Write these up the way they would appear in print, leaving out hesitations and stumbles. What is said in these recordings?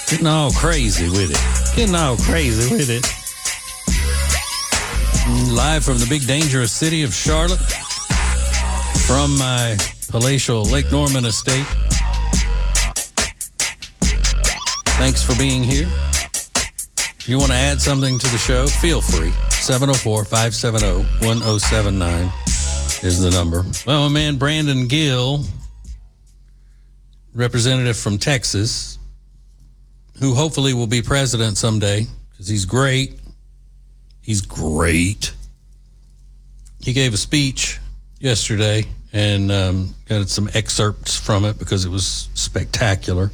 Getting all crazy with it. Getting all crazy with it. Live from the big dangerous city of Charlotte, from my palatial Lake Norman estate. Thanks for being here. If you want to add something to the show, feel free. 704-570-1079 is the number. Well, my man Brandon Gill, representative from Texas, who hopefully will be president someday because he's great. He's great. He gave a speech yesterday and got some excerpts from it because it was spectacular.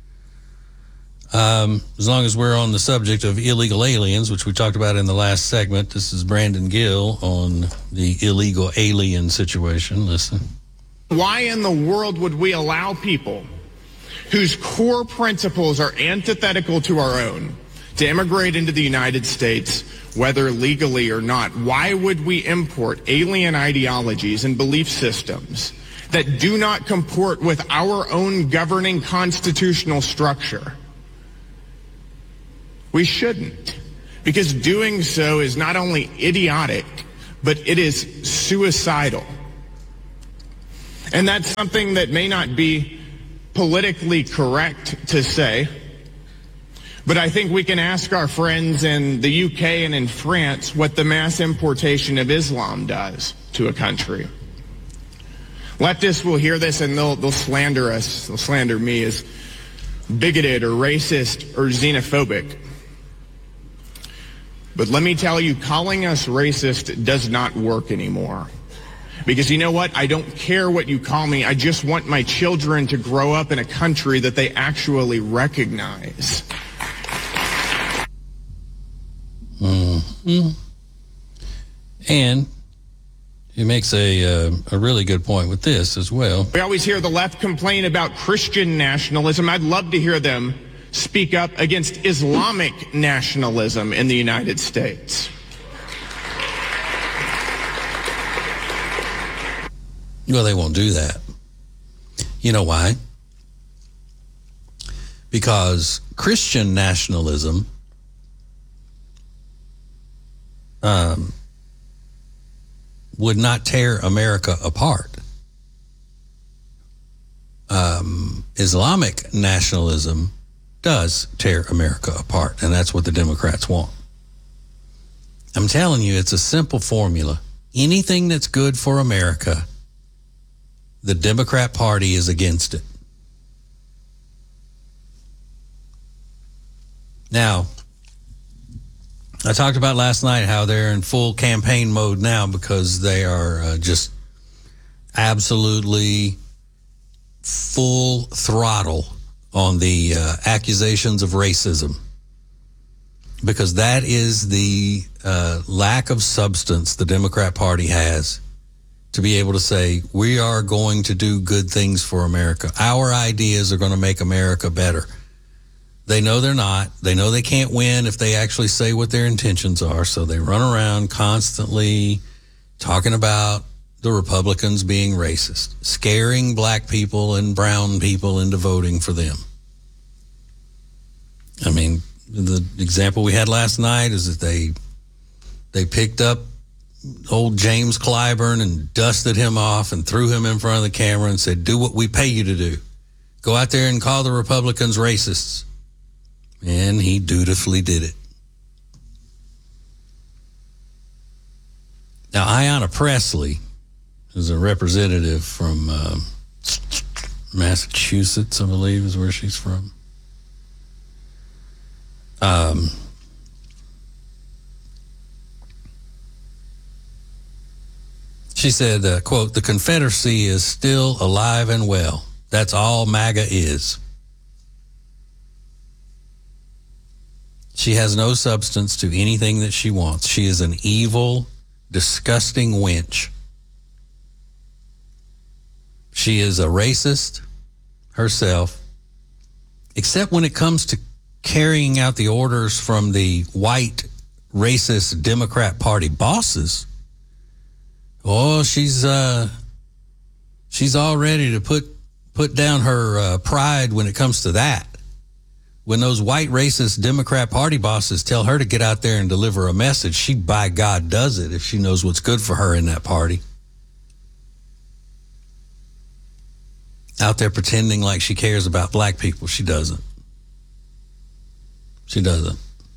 As long as we're on the subject of illegal aliens, which we talked about in the last segment, this is Brandon Gill on the illegal alien situation. Listen. Why in the world would we allow people whose core principles are antithetical to our own to immigrate into the United States, whether legally or not? Why would we import alien ideologies and belief systems that do not comport with our own governing constitutional structure? We shouldn't, because doing so is not only idiotic, but it is suicidal. And that's something that may not be politically correct to say, but I think we can ask our friends in the UK and in France what the mass importation of Islam does to a country. Leftists will hear this and they'll slander us. They'll slander me as bigoted or racist or xenophobic. But let me tell you, calling us racist does not work anymore. Because you know what? I don't care what you call me. I just want my children to grow up in a country that they actually recognize. Mm-hmm. And he makes a really good point with this as well. We always hear the left complain about Christian nationalism. I'd love to hear them speak up against Islamic nationalism in the United States. Well, they won't do that. You know why? Because Christian nationalism would not tear America apart. Islamic nationalism does tear America apart, and that's what the Democrats want. I'm telling you, it's a simple formula. Anything that's good for America, the Democrat Party is against it. Now, I talked about last night how they're in full campaign mode now because they are just absolutely full throttle on the accusations of racism, because that is the lack of substance the Democrat Party has to be able to say, we are going to do good things for America. Our ideas are going to make America better. They know they're not. They know they can't win if they actually say what their intentions are, so they run around constantly talking about the Republicans being racist, scaring black people and brown people into voting for them. I mean, the example we had last night is that they picked up old James Clyburn and dusted him off and threw him in front of the camera and said, do what we pay you to do. Go out there and call the Republicans racists. And he dutifully did it. Now, Ayanna Pressley is a representative from Massachusetts, I believe is where she's from. She said, quote, "The Confederacy is still alive and well. That's all MAGA is." She has no substance to anything that she wants. She is an evil, disgusting wench. She is a racist herself, except when it comes to carrying out the orders from the white, racist Democrat Party bosses. Oh, she's all ready to put down her pride when it comes to that. when those white racist Democrat party bosses tell her to get out there and deliver a message, she by God does it if she knows what's good for her in that party. Out there pretending like she cares about black people. She doesn't. She doesn't.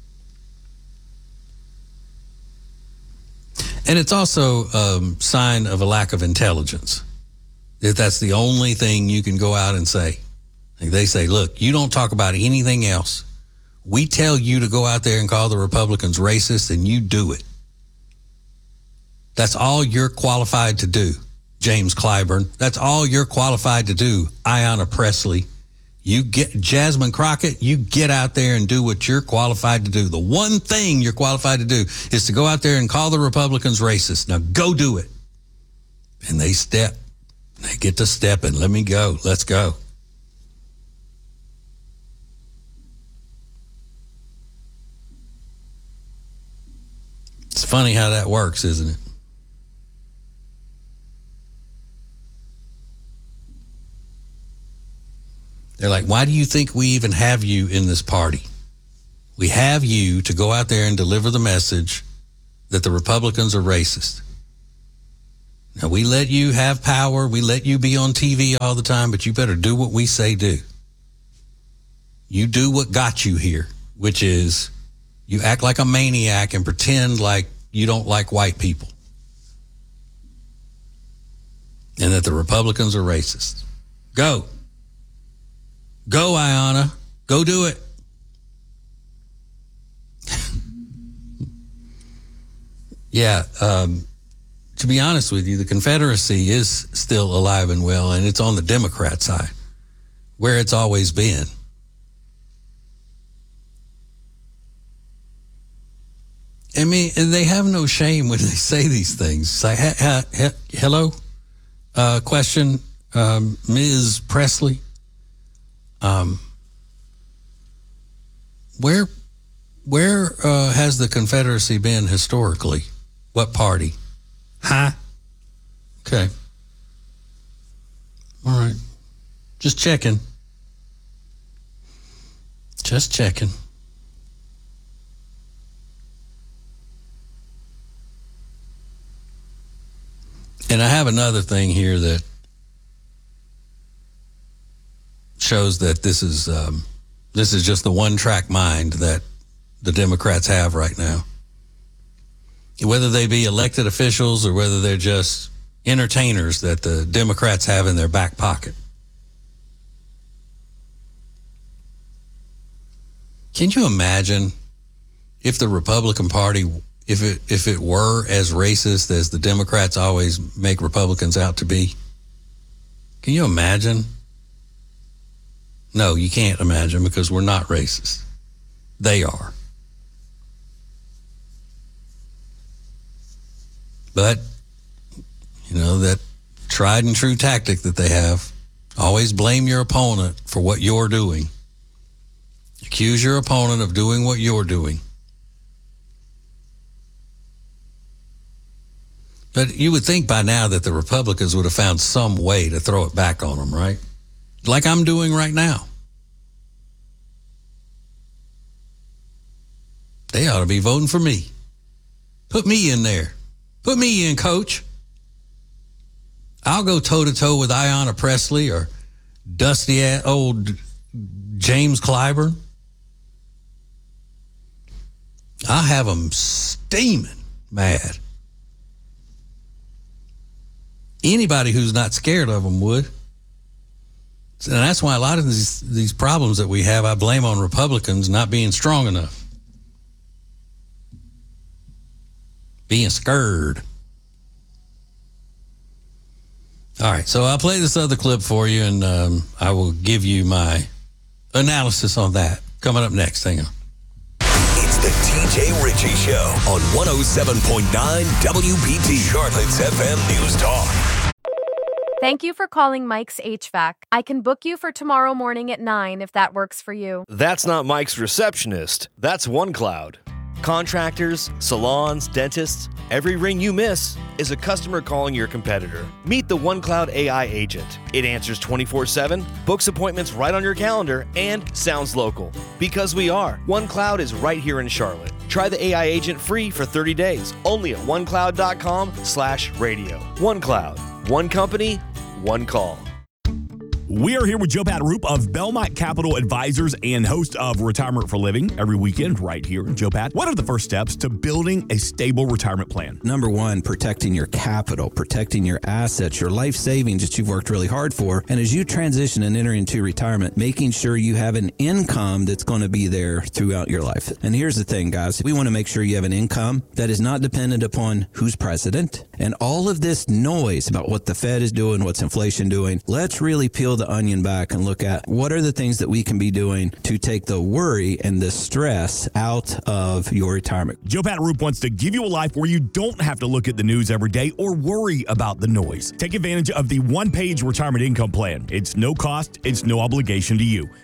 And it's also a sign of a lack of intelligence. If that's the only thing you can go out and say. Like they say, look, you don't talk about anything else. We tell you to go out there and call the Republicans racist, and you do it. That's all you're qualified to do, James Clyburn. That's all you're qualified to do, Ayanna Pressley. You get Jasmine Crockett, you get out there and do what you're qualified to do. The one thing you're qualified to do is to go out there and call the Republicans racist. Now go do it. And they step. They get to stepping. Let me go. Let's go. It's funny how that works, isn't it? They're like, why do you think we even have you in this party? We have you to go out there and deliver the message that the Republicans are racist. Now, we let you have power. We let you be on TV all the time, but you better do what we say do. You do what got you here, which is you act like a maniac and pretend like you don't like white people and that the Republicans are racist. Go. Go, Ayanna. Go do it. Yeah. To be honest with you, the Confederacy is still alive and well, and it's on the Democrat side, where it's always been. I mean, and they have no shame when they say these things. It's like, hello, question, Ms. Pressley. Where has the Confederacy been historically? What party? Huh? Okay. All right. Just checking. Just checking. And I have another thing here that shows that this is just the one-track mind that the Democrats have right now. Whether they be elected officials or whether they're just entertainers that the Democrats have in their back pocket. Can you imagine if the Republican Party, if it were as racist as the Democrats always make Republicans out to be? Can you imagine? No, you can't imagine because we're not racist. They are. But, you know, that tried and true tactic that they have, always blame your opponent for what you're doing. Accuse your opponent of doing what you're doing. But you would think by now that the Republicans would have found some way to throw it back on them, right? Like I'm doing right now. They ought to be voting for me. Put me in there. Put me in, coach. I'll go toe-to-toe with Ayanna Pressley or dusty old James Clyburn. I'll have them steaming mad. Anybody who's not scared of them would. And that's why a lot of these problems that we have, I blame on Republicans not being strong enough. Being scared. All right, so I'll play this other clip for you, and I will give you my analysis on that coming up next. Hang on. It's the TJ Ritchie Show on 107.9 WBT, Charlotte's FM News Talk. Thank you for calling Mike's HVAC. I can book you for tomorrow morning at 9 if that works for you. That's not Mike's receptionist. That's OneCloud. Contractors, salons, dentists, every ring you miss is a customer calling your competitor. Meet the OneCloud AI agent. It answers 24/7, books appointments right on your calendar, and sounds local. Because we are. OneCloud is right here in Charlotte. Try the AI agent free for 30 days, only at onecloud.com/radio. OneCloud. One company, one call. We are here with Joe Pat Roop of Belmont Capital Advisors and host of Retirement for Living every weekend right here. Joe Pat, what are the first steps to building a stable retirement plan? Number one, protecting your capital, protecting your assets, your life savings that you've worked really hard for. And as you transition and enter into retirement, making sure you have an income that's going to be there throughout your life. And here's the thing, guys. We want to make sure you have an income that is not dependent upon who's president and all of this noise about what the Fed is doing, what's inflation doing. Let's really peel the onion back and look at what are the things that we can be doing to take the worry and the stress out of your retirement. Joe Pat Roop wants to give you a life where you don't have to look at the news every day or worry about the noise. Take advantage of the one-page retirement income plan. It's no cost, it's no obligation to you.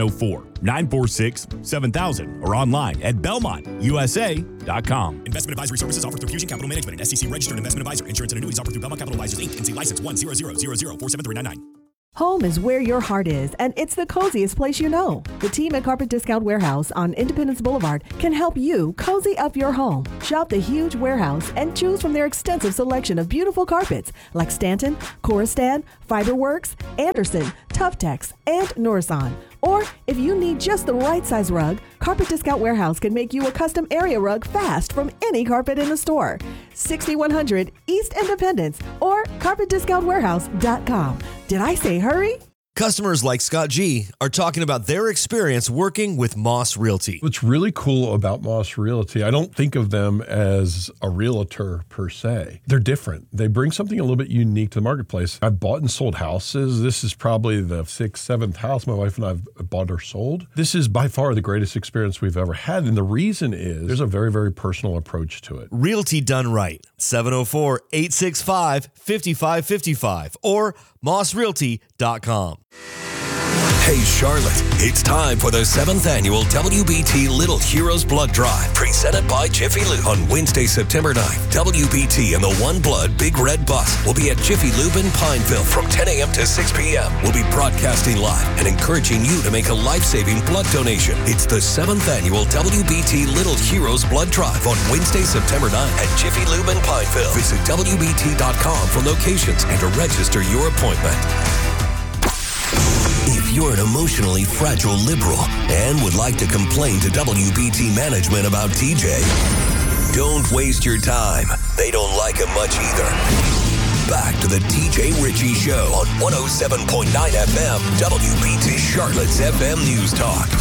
704-946-7000 or online at BelmontUSA.com. Investment advisory services offered through Fusion Capital Management, an SEC registered investment advisor. Insurance and annuities offered through Belmont Capital Advisors, Inc. NC license 10000047399. Home is where your heart is, and it's the coziest place you know. The team at Carpet Discount Warehouse on Independence Boulevard can help you cozy up your home. Shop the huge warehouse and choose from their extensive selection of beautiful carpets like Stanton, Coristan, Fiberworks, Anderson, Tuftex, and Norson. Or if you need just the right size rug, Carpet Discount Warehouse can make you a custom area rug fast from any carpet in the store. 6100 East Independence or carpetdiscountwarehouse.com. Did I say hurry? Customers like Scott G are talking about their experience working with Moss Realty. What's really cool about Moss Realty, I don't think of them as a realtor per se. They're different. They bring something a little bit unique to the marketplace. I've bought and sold houses. This is probably the 6th, 7th house my wife and I have bought or sold. This is by far the greatest experience we've ever had. And the reason is there's a very, very personal approach to it. Realty done right. 704-865-5555 or mossrealty.com. Hey, Charlotte, it's time for the 7th annual WBT Little Heroes Blood Drive, presented by Jiffy Lube. On Wednesday, September 9th, WBT and the One Blood Big Red Bus will be at Jiffy Lube in Pineville from 10 a.m. to 6 p.m. We'll be broadcasting live and encouraging you to make a life-saving blood donation. It's the 7th annual WBT Little Heroes Blood Drive on Wednesday, September 9th at Jiffy Lube in Pineville. Visit WBT.com for locations and to register your appointment. If you're an emotionally fragile liberal and would like to complain to WBT management about TJ, don't waste your time. They don't like him much either. Back to the TJ Ritchie Show on 107.9 FM, WBT Charlotte's FM News Talk.